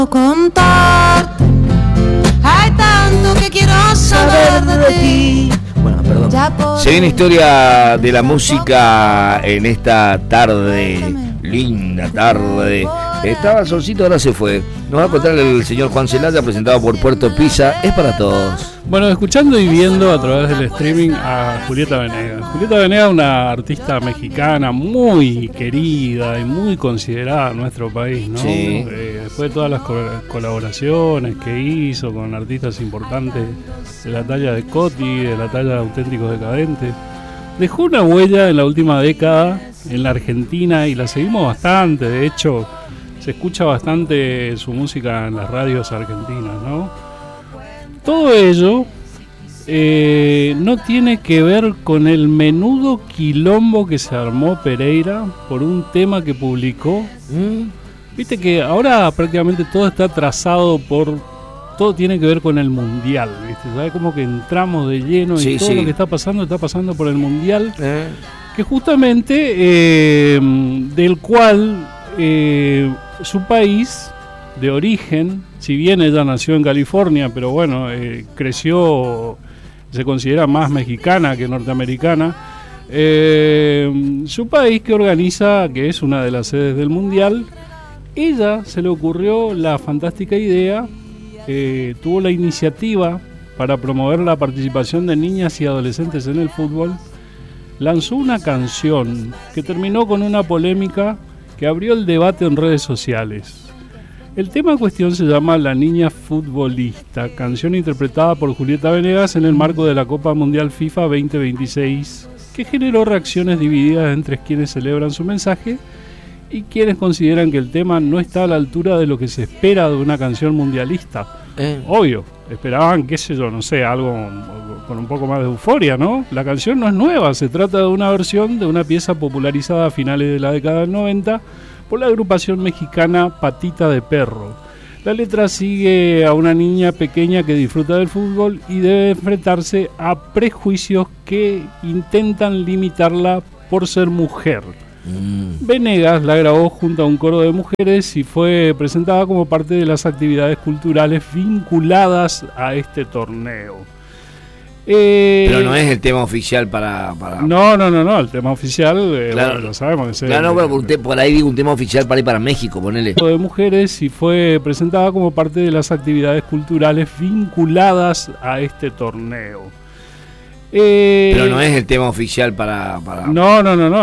contar. Hay tanto que quiero saber de ti. Bueno, perdón. Se viene historia de la música en esta tarde, linda tarde. Estaba solcito, ahora se fue. Nos va a contar el señor Juan Celaya, presentado por Puerto Pizza. Es para todos. Bueno, escuchando y viendo a través del streaming a Julieta Venegas. Julieta Venegas es una artista mexicana muy querida y muy considerada en nuestro país, ¿no? Sí. Después de todas las colaboraciones que hizo con artistas importantes de la talla de Coti, de la talla de Auténticos Decadentes, dejó una huella en la última década en la Argentina y la seguimos bastante. De hecho, se escucha bastante su música en las radios argentinas, ¿no? Todo ello no tiene que ver con el menudo quilombo que se armó Pereira por un tema que publicó. Viste que ahora prácticamente todo está trazado por... Todo tiene que ver con el Mundial, ¿viste? ¿Sabes? Como que entramos de lleno y todo lo que está pasando por el Mundial. Que justamente del cual su país de origen, si bien ella nació en California, pero bueno, creció, se considera más mexicana que norteamericana, su país que organiza, que es una de las sedes del Mundial, ella se le ocurrió la fantástica idea, tuvo la iniciativa para promover la participación de niñas y adolescentes en el fútbol, lanzó una canción que terminó con una polémica que abrió el debate en redes sociales. El tema en cuestión se llama La Niña Futbolista, canción interpretada por Julieta Venegas en el marco de la Copa Mundial FIFA 2026, que generó reacciones divididas entre quienes celebran su mensaje y quienes consideran que el tema no está a la altura de lo que se espera de una canción mundialista. Obvio, esperaban, qué sé yo, no sé, algo con un poco más de euforia, ¿no? La canción no es nueva, se trata de una versión de una pieza popularizada a finales de la década del 90 por la agrupación mexicana Patita de Perro. La letra sigue a una niña pequeña que disfruta del fútbol y debe enfrentarse a prejuicios que intentan limitarla por ser mujer. Venegas la grabó junto a un coro de mujeres y fue presentada como parte de las actividades culturales vinculadas a este torneo. Pero no es el tema oficial para... No, el tema oficial, claro, bueno, lo sabemos que es claro, pero por ahí digo un tema oficial para ir para México, ponele. De mujeres y fue presentada como parte de las actividades culturales vinculadas a este torneo. Pero no es el tema oficial para... No.